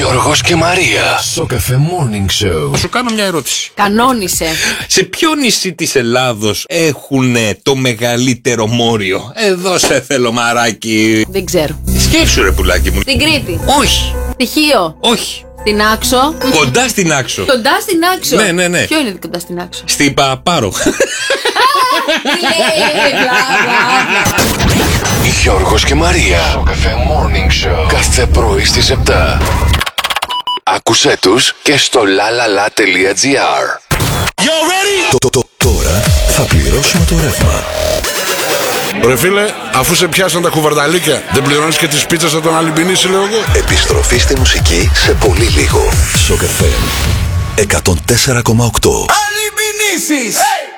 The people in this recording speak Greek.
Γιώργος και Μαρία. Σοκαφέ Morning Show. Θα σου κάνω μια ερώτηση. Κανόνισε. Σε ποιο νησί της Ελλάδος έχουνε το μεγαλύτερο μόριο? Εδώ σε θέλω, μαράκι. Δεν ξέρω. Σκέψου, ρε πουλάκι μου. Την Κρήτη. Όχι. Στοιχείο. Όχι. Την Άξο. Κοντά στην Άξο. Κοντά στην Άξο. Ναι. Ποιο είναι κοντά στην Άξο? Στην Παπάρο. Γιώργος και Μαρία. Σοκαφέ Morning Show. Κάθε πρωί στις 7. Άκουσέ τους και στο lalala.gr. Τώρα θα πληρώσουμε το ρεύμα. Ρε φίλε, αφού σε πιάσαν τα κουβαρδαλίκια, δεν πληρώνεις και τις πίτσες από τον Αλυμπινίση, λέω εγώ. Επιστροφή στη μουσική σε πολύ λίγο. Σοκαφέ 104,8. Αλυμπινίσεις!